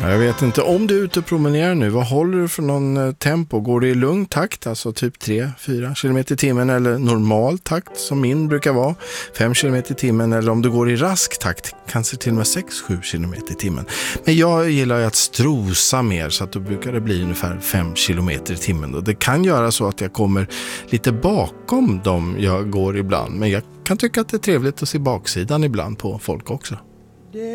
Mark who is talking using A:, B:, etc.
A: Jag vet inte, om du är ute och promenerar nu, vad håller du för någon tempo? Går det i lugn takt, alltså typ 3-4 km i timmen, eller normal takt som min brukar vara 5 km i timmen, eller om du går i rask takt, kanske till och med 6-7 km i timmen. Men jag gillar ju att strosa mer, så att då brukar det bli ungefär 5 km i timmen. Och det kan göra så att jag kommer lite bakom dem jag går ibland, men jag kan tycka att det är trevligt att se baksidan ibland på folk också.